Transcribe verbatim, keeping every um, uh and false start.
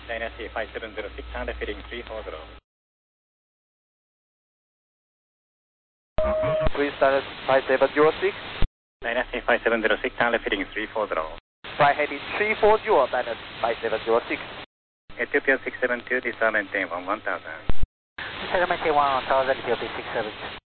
Dynasty five seven zero six, Honda feeding three four zero. Please Dynasty five seven zero six. Dynasty five seven zero six, Honda feeding three four zero. Fly heading three four zero, Dynasty five seven zero six. Ethiopia six seven two, descend maintain one one thousand. Descend maintain one one thousand, Ethiopia six seven two.